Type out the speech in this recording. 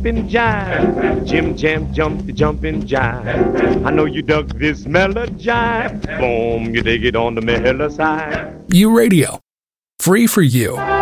jumping jive. Jim Jam jumped the jumping jive. I know you dug this mellow jive. Boom, you dig it on the mellow side. U Radio. Free for you.